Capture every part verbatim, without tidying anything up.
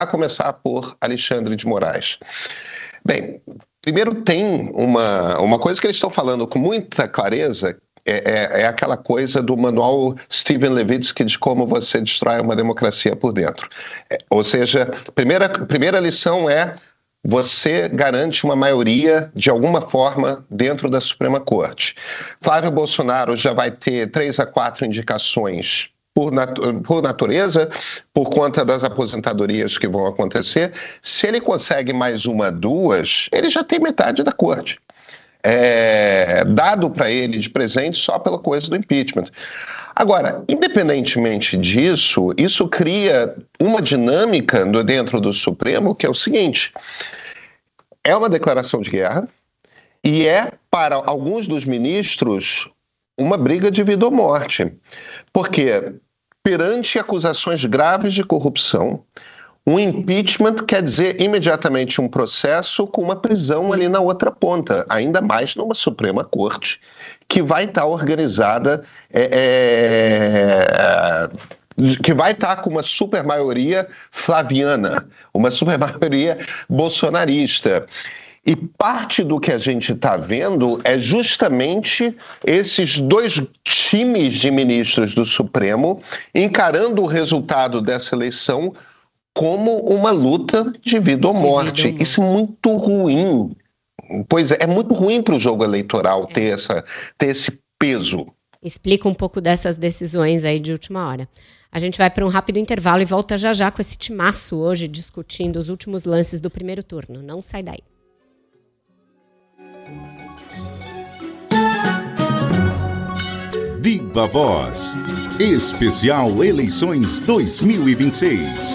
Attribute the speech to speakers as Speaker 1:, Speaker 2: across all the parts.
Speaker 1: a começar por Alexandre de Moraes. Bem, primeiro tem uma, uma coisa que eles estão falando com muita clareza, é, é, é aquela coisa do manual Steven Levitsky de como você destrói uma democracia por dentro. É, ou seja, a primeira, primeira lição é: você garante uma maioria, de alguma forma, dentro da Suprema Corte. Flávio Bolsonaro já vai ter três a quatro indicações por, natu- por natureza, por conta das aposentadorias que vão acontecer. Se ele consegue mais uma, duas, ele já tem metade da corte. É, dado para ele de presente só pela coisa do impeachment. Agora, independentemente disso, isso cria uma dinâmica no, dentro do Supremo, que é o seguinte: é uma declaração de guerra e é, para alguns dos ministros, uma briga de vida ou morte. Porque, perante acusações graves de corrupção, um impeachment quer dizer imediatamente um processo com uma prisão Sim. ali na outra ponta, ainda mais numa Suprema Corte, que vai estar organizada, é, é, que vai estar com uma supermaioria flaviana, uma supermaioria bolsonarista. E parte do que a gente está vendo é justamente esses dois times de ministros do Supremo encarando o resultado dessa eleição como uma luta de vida ou morte. Vida ou Isso é muito ruim. Pois é, é muito ruim para o jogo eleitoral é. ter, essa, ter esse peso.
Speaker 2: Explica um pouco dessas decisões aí de última hora. A gente vai para um rápido intervalo e volta já já com esse timaço hoje, discutindo os últimos lances do primeiro turno. Não sai daí.
Speaker 3: Viva Voz, especial Eleições dois mil e vinte e seis.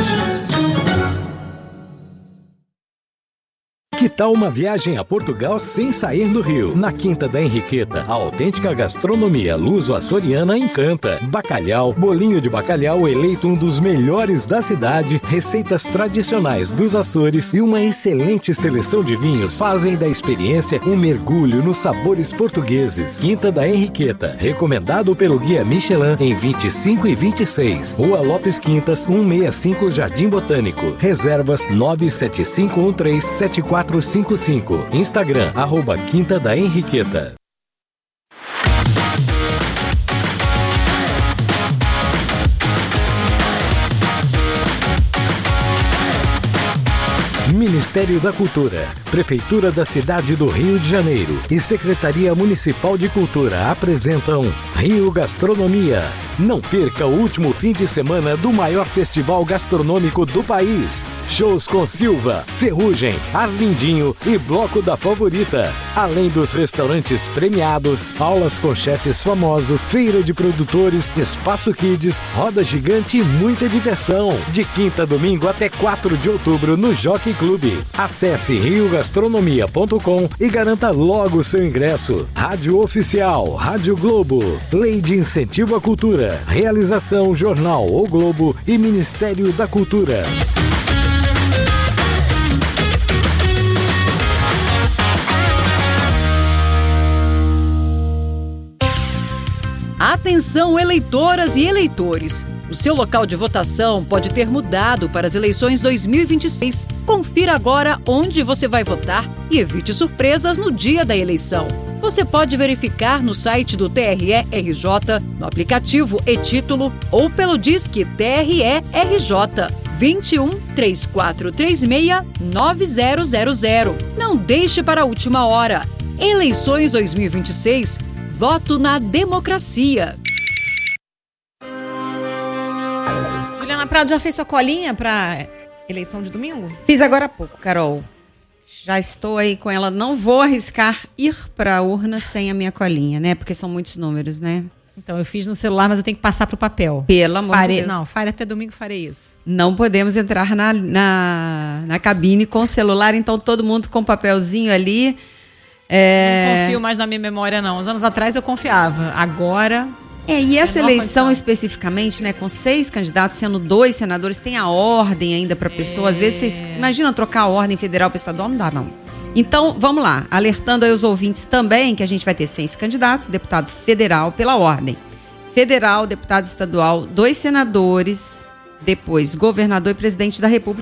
Speaker 4: Que tal uma viagem a Portugal sem sair do Rio? Na Quinta da Henriqueta, a autêntica gastronomia luso-açoriana encanta. Bacalhau, bolinho de bacalhau eleito um dos melhores da cidade, receitas tradicionais dos Açores e uma excelente seleção de vinhos fazem da experiência um mergulho nos sabores portugueses. Quinta da Henriqueta, recomendado pelo Guia Michelin em vinte e cinco e vinte e seis. Rua Lopes Quintas, cento e sessenta e cinco, Jardim Botânico. Reservas nove sete cinco um três sete quatro cinco cinco. Instagram, arroba Quinta da Henriqueta. Ministério da Cultura, Prefeitura da Cidade do Rio de Janeiro e Secretaria Municipal de Cultura apresentam Rio Gastronomia. Não perca o último fim de semana do maior festival gastronômico do país. Shows com Silva, Ferrugem, Arlindinho e Bloco da Favorita. Além dos restaurantes premiados, aulas com chefes famosos, feira de produtores, espaço kids, roda gigante e muita diversão. De quinta a domingo até quatro de outubro no Jockey Clube. Acesse rio gastronomia ponto com e garanta logo o seu ingresso. Rádio Oficial, Rádio Globo, Lei de Incentivo à Cultura. Realização Jornal O Globo e Ministério da Cultura.
Speaker 5: Atenção, eleitoras e eleitores! O seu local de votação pode ter mudado para as eleições dois mil e vinte e seis. Confira agora onde você vai votar e evite surpresas no dia da eleição. Você pode verificar no site do T R E R J, no aplicativo e-Título ou pelo Disque T R E R J vinte e um, três quatro três seis, nove zero zero zero. Não deixe para a última hora. Eleições dois mil e vinte e seis. Voto na democracia.
Speaker 6: Juliana Prado, já fez sua colinha para eleição de domingo?
Speaker 7: Fiz agora há pouco, Carol. Já estou aí com ela. Não vou arriscar ir para a urna sem a minha colinha, né? Porque são muitos números, né?
Speaker 6: Então, eu fiz no celular, mas eu tenho que passar para o papel.
Speaker 7: Pelo amor
Speaker 6: farei,
Speaker 7: de Deus.
Speaker 6: Não, farei até domingo, farei isso.
Speaker 7: Não podemos entrar na, na, na cabine com o celular, então todo mundo com papelzinho ali. É...
Speaker 6: Não confio mais na minha memória, não. Uns anos atrás eu confiava. Agora...
Speaker 7: É, e essa eleição especificamente, né, com seis candidatos, sendo dois senadores, tem a ordem ainda para a pessoa. É... Às vezes vocês imaginam trocar a ordem federal para estadual? Não dá, não. Então, vamos lá. Alertando aí os ouvintes também que a gente vai ter seis candidatos, deputado federal pela ordem. Federal, deputado estadual, dois senadores, depois governador e presidente da República.